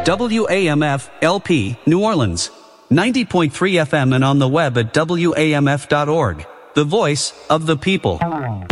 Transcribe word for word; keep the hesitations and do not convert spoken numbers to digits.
W A M F L P, New Orleans. ninety point three F M and on the web at W A M F dot org. The voice of the people.